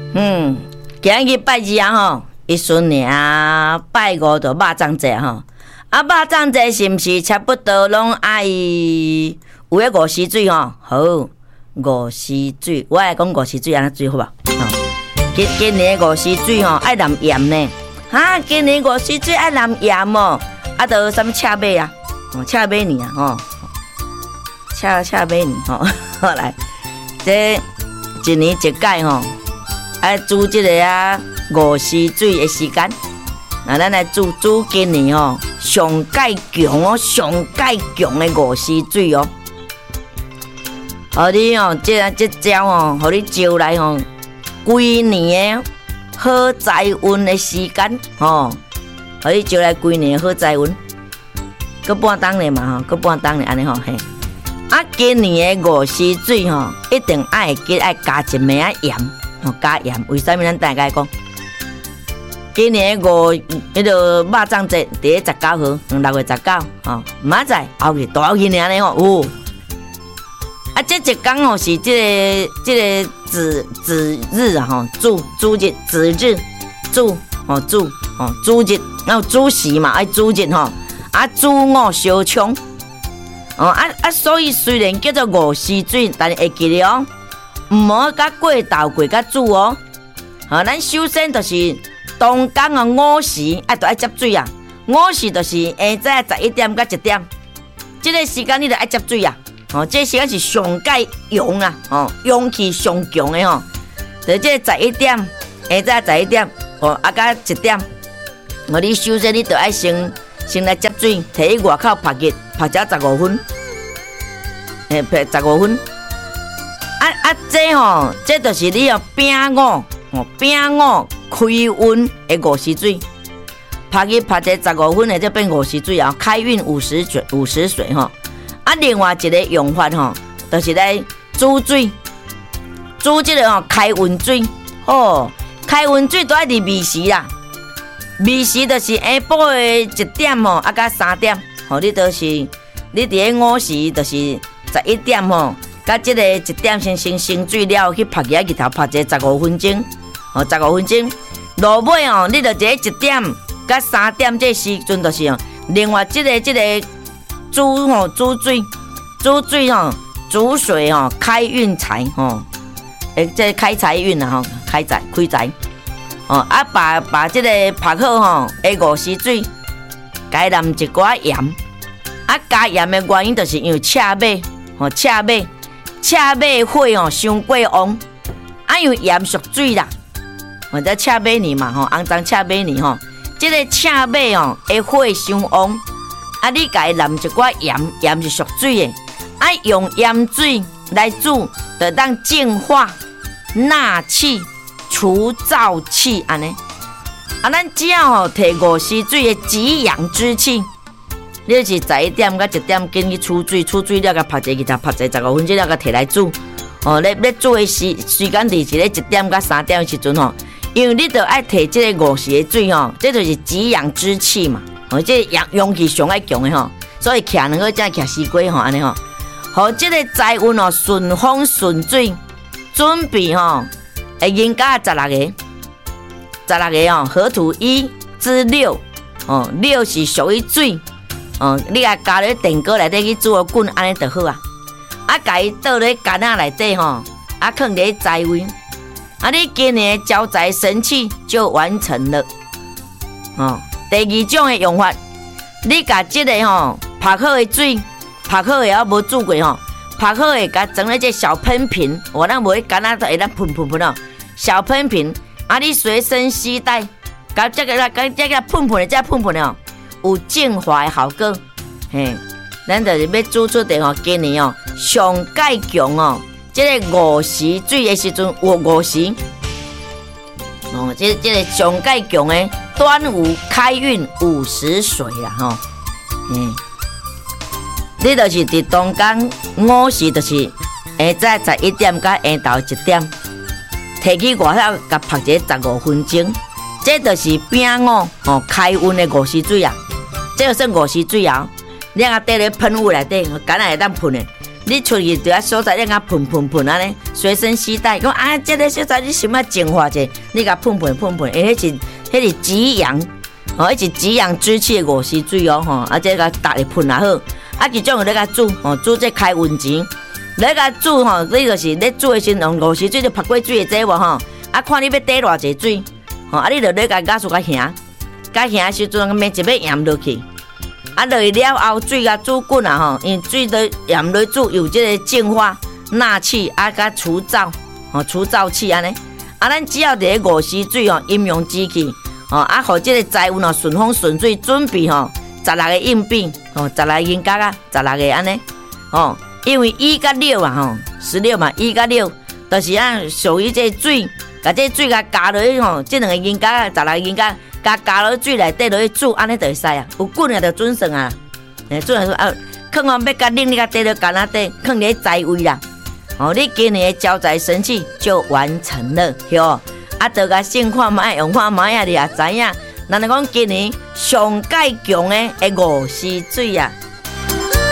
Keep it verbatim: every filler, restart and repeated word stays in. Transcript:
嗯，今日拜二啊吼，一顺尔拜五就肉粽节吼。啊，肉粽节是毋是差不多拢爱有迄五时水吼？好，五时水，我来讲五时水安怎水好无？吼，今今年五时水吼爱淋盐呢。哈，今年五时水爱淋盐哦。啊，都什么赤马啊？哦，赤马年啊，吼，赤赤马年吼。好来，这一年一届吼。爱煮即个啊五时水的时间，那咱来煮煮今年吼上介强哦，上介强的五时水哦。互你哦，即啊即招哦，互你招来吼，规年的好财运的时间吼，互你招来规年的好财运。搁半冬咧嘛吼，搁半冬咧安尼吼嘿。啊，今年的五时水吼，一定爱记爱加一枚啊盐。哦，加盐，为什么咱大家讲？今年五迄个肉粽节第十九号，六月十九，哦，明仔后日大后日呢安尼吼，有。啊，这一天吼是这个这个子子日啊吼，主主日子日主哦主哦主日，然后主时嘛爱主日吼，啊主午相冲，哦啊啊，所以虽然叫做五时水，但是会记得哦。唔好甲过头过甲煮哦，好，咱首先就是当天的午时，爱都爱接水啊。午时就是下晝十一點到一點，這個時間你就愛接水啊。哦，這個時間是上介陽啊，哦，陽氣上強的吼。就這個十一點，下晝十一點，哦，啊甲一點，我你首先你就愛先先來接水，摕去外口拍熱，拍只十五分，誒，拍十五分。啊啊，这吼、哦，这就是你要饼五，哦，饼五开运的五时水，拍去拍这十五分的，就变五时水啊，开运五十水，五十水吼。啊，另外一个用法吼，就是来煮水，煮这个吼开运水，哦，开运水都爱伫暝时啦，暝时就是下晡的一点吼，啊，甲三点，吼，你都是你伫咧午时就是十一点吼。甲即个一点先先生水了，去拍起日头拍一个十五分钟，哦，十五分钟。落尾哦，你着这一点甲三点这时阵，就是哦，另外即、这个即、这个煮吼煮水，煮水吼煮水吼开运财吼，诶，这开财运啊吼，开财开财。哦，啊把把即个拍好吼，下五时水，加淋一寡盐。啊加盐的原因就是因为赤马，吼赤马。赤马火哦，伤过旺，啊，因为盐属水啦，或者赤马年嘛吼，肮脏赤马年吼，即、这个赤马哦，会火伤旺，啊，你家淋一寡盐，盐是属水的，啊，用盐水来煮，就当净化、纳气、除燥气安尼。啊，咱只要吼摕五时水的极阳之气。你是十一点到一點緊去出水，出水了，甲拍一個，拍一十五分鐘了，甲摕來煮。哦，你你煮的時時間就是咧一點到三點的時陣吼，因為你著愛摕即個五時的水吼，這就是極陽之氣嘛。哦，即陽陽氣上愛強的吼，所以徛兩個才徛西瓜吼安尼吼。好，即個財運哦順風順水，準備吼會應加十六個，十六個哦，河圖一至六，哦，六是屬於水。哦，你啊加咧電鍋內底去煮個滾，安尼就好啊。啊，家己倒咧乾仔內底吼，啊放咧財位，啊你今年招財神器就完成了。哦，第二種的用法，你甲即個吼拍好的水，拍好的啊無煮過吼，拍好的甲裝咧只小噴瓶，我咱無迄乾仔都會當噴噴噴哦，小噴瓶，啊你隨身攜帶，甲這個甲這個噴噴的這噴噴的哦。有淨化的效果，嘿，咱就是要煮出的吼，今年哦上介強哦，即、這個五時水的時陣有五時，哦，即、這、即個上介強的端午開運五十水啦吼，嗯，你就是佇當天午時就是下晝十一點到下晝一點，摕去外口甲拍一個十五分鐘，這就是餅五哦開運的五時水啊。這個算五時水啊！你啊，底咧噴霧內底，敢若會當噴的。 你出去伫遐所在，你甲喷喷喷安尼，随身携带。讲啊，这个所在你想要净化者，你甲喷喷喷喷，因迄是迄是止阳，吼，迄是止阳之气的五溪水哦，吼，啊，这个逐日喷也好。啊，其中有咧甲煮，吼，煮这开温钱，咧甲煮吼，你就是咧煮的时阵用五溪水就拍过水的这无吼，啊，看你要滴偌济水，吼，啊，你就咧甲加速甲行，甲行的时阵，免一要盐落去。啊，落去了后，水甲煮滚啊吼，因为水都盐落煮有即个净化、纳气啊，甲除燥，吼除燥气安尼。啊，咱只要伫咧五溪水吼，饮用机器，吼啊，互即个财运哦顺风顺水，准备吼十六个硬币，吼十六个银角啊，十六个安尼，吼，因为一甲六啊吼，十六嘛，一甲六，就是啊属于这水，甲这水甲加落去吼，即两个银角啊，十六个银角。加加落水内底落去煮，安尼就会使啊。有滚啊，就准算啊。诶，准说啊，放哦要甲冷，你甲底落干那底，放伫财位啦。哦，你今年的招财神器就完成了，哟。啊，就甲先看卖，用看卖啊，你也知影。咱来讲今年上界强的五溪水啊。